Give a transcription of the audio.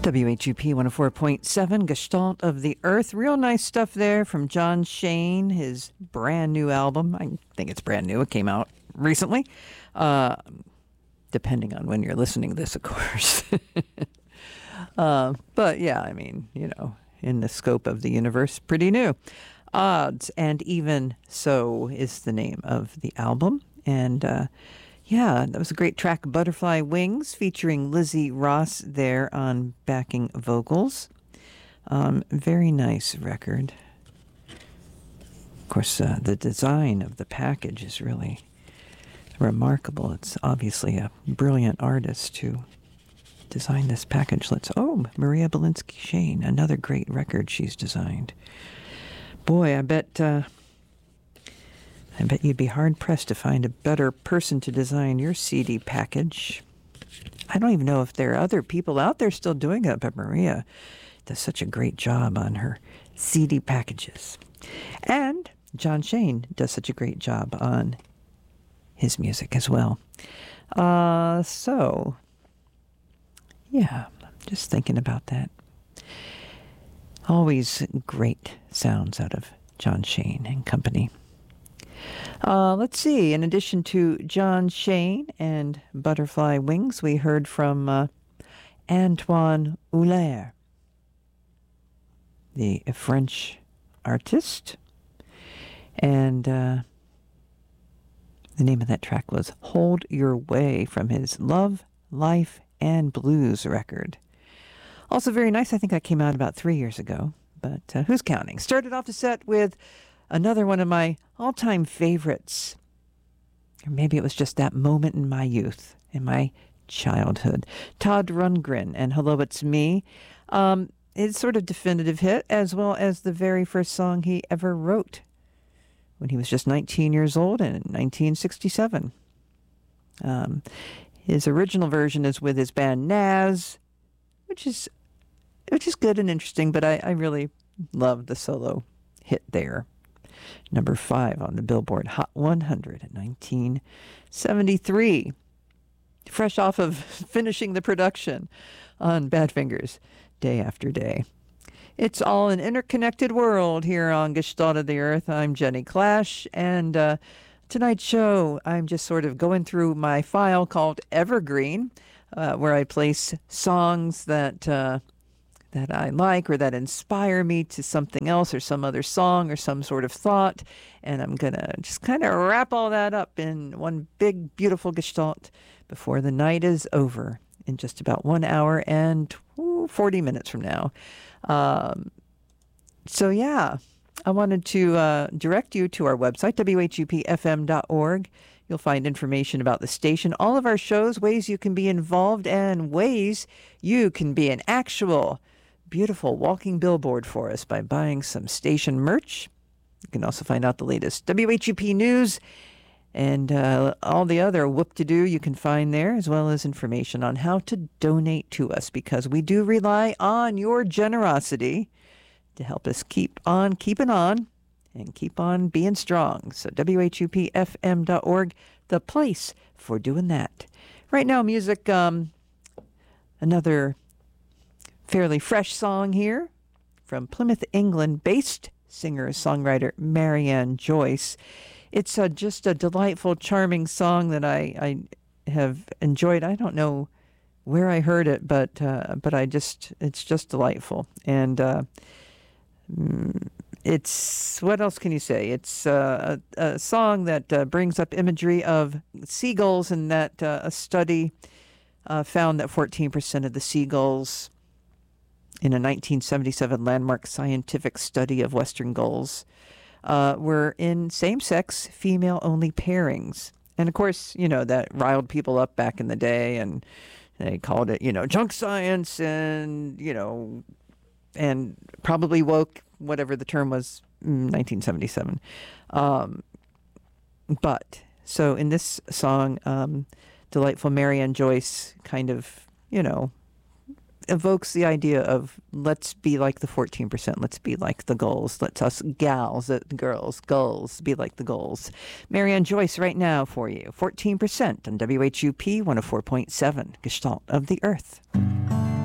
WHUP 104.7, Gestalt of the Earth. Real nice stuff there from John Shane, his brand new album. I think it's brand new. It came out recently, depending on when you're listening to this, of course. But yeah, I mean, you know, in the scope of the universe, pretty new. Odds and Even So is the name of the album. And yeah, that was a great track, Butterfly Wings, featuring Lizzie Ross there on backing vocals. Very nice record. Of course, the design of the package is really remarkable. It's obviously a brilliant artist who designed this package. Maria Belinsky-Shane, another great record she's designed. Boy, I bet you'd be hard-pressed to find a better person to design your CD package. I don't even know if there are other people out there still doing it, but Maria does such a great job on her CD packages. And John Shane does such a great job on his music as well. So, yeah, just thinking about that. Always great sounds out of John Shane and company. Let's see. In addition to John Shane and Butterfly Wings, we heard from Antoine Houlaire, the French artist. And the name of that track was Hold Your Way from his Love, Life, and Blues record. Also very nice. I think that came out about 3 years ago, but who's counting? Started off the set with another one of my all-time favorites. Or maybe it was just that moment in my youth, in my childhood. Todd Rundgren and Hello, It's Me. His sort of definitive hit, as well as the very first song he ever wrote when he was just 19 years old in 1967. His original version is with his band Nazz, which is good and interesting, but I really love the solo hit there. Number 5 on the Billboard Hot 100 in 1973. Fresh off of finishing the production on Badfingers Day After Day. It's all an interconnected world here on Gestalt of the Earth. I'm Jenny Clash, and tonight's show, I'm just sort of going through my file called Evergreen, where I place songs that I like or that inspire me to something else or some other song or some sort of thought. And I'm going to just kind of wrap all that up in one big, beautiful gestalt before the night is over in just about 1 hour and 40 minutes from now. So, yeah, I wanted to direct you to our website, whupfm.org. You'll find information about the station, all of our shows, ways you can be involved, and ways you can be an actual beautiful walking billboard for us by buying some station merch. You can also find out the latest WHUP news and all the other whoop-to-do you can find there, as well as information on how to donate to us, because we do rely on your generosity to help us keep on keeping on and keep on being strong. So whupfm.org, the place for doing that. Right now, music, another fairly fresh song here from Plymouth, England-based singer-songwriter Marianne Joyce. It's just a delightful, charming song that I have enjoyed. I don't know where I heard it, but it's just delightful. And it's, what else can you say? It's a song that brings up imagery of seagulls, and that a study found that 14% of the seagulls in a 1977 landmark scientific study of Western gulls were in same-sex, female-only pairings. And, of course, you know, that riled people up back in the day, and they called it, junk science, and, and probably woke, whatever the term was, 1977. But, so in this song, delightful Marianne Joyce kind of, evokes the idea of let's be like the 14%, let's be like the gulls, let's us gals, gulls, be like the gulls. Marianne Joyce right now for you, 14% on WHUP 104.7, Gestalt of the Earth.